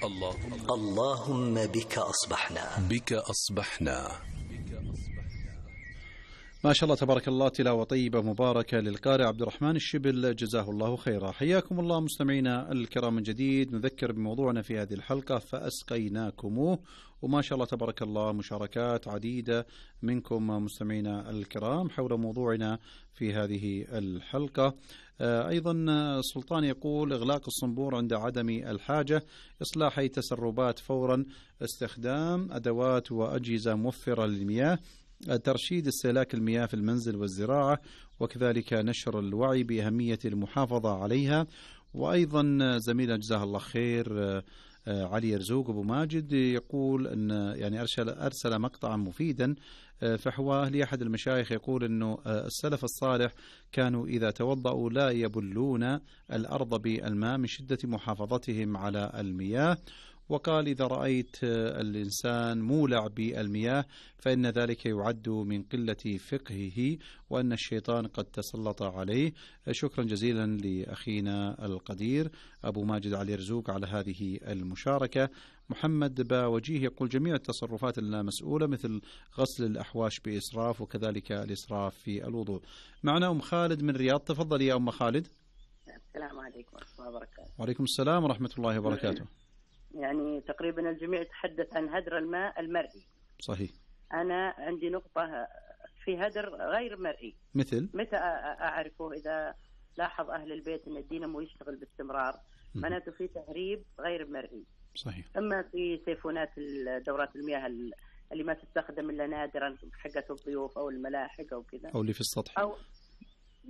اللهم بك أصبحنا. ما شاء الله تبارك الله، تلاوة طيبة مباركة للقارئ عبد الرحمن الشبل، جزاه الله خيرا. حياكم الله مستمعينا الكرام من جديد. نذكر بموضوعنا في هذه الحلقة فأسقيناكموه، وما شاء الله تبارك الله مشاركات عديدة منكم مستمعينا الكرام حول موضوعنا في هذه الحلقة. أيضا سلطان يقول إغلاق الصنبور عند عدم الحاجة، إصلاح أي تسربات فورا، استخدام أدوات وأجهزة موفرة للمياه، ترشيد استهلاك المياه في المنزل والزراعة، وكذلك نشر الوعي بأهمية المحافظة عليها. وأيضا زميلنا جزاه الله خير علي يرزوق أبو ماجد يقول أن يعني أرسل مقطعا مفيدا فحواه لأحد المشايخ يقول أنه السلف الصالح كانوا إذا توضأوا لا يبلون الأرض بالماء من شدة محافظتهم على المياه. وقال إذا رأيت الإنسان مولع بالمياه فإن ذلك يعد من قلة فقهه وأن الشيطان قد تسلط عليه. شكرا جزيلا لأخينا القدير أبو ماجد علي رزوق على هذه المشاركة. محمد باوجيه يقول جميع التصرفات اللامسؤولة مثل غسل الأحواش بإسراف وكذلك الإسراف في الوضوء. معنا أم خالد من الرياض، تفضل يا أم خالد. السلام عليكم ورحمة الله وبركاته. وعليكم السلام ورحمة الله وبركاته. يعني تقريبا الجميع يتحدث عن هدر الماء المرئي. صحيح. أنا عندي نقطة في هدر غير مرئي. مثل؟ متى أعرفه؟ إذا لاحظ أهل البيت أن الدينامو يشتغل باستمرار معناته في تهريب غير مرئي. صحيح. أما في سيفونات دورات المياه اللي ما تستخدم إلا نادرا حقت الضيوف أو الملاحق أو كذا، أو اللي في السطح،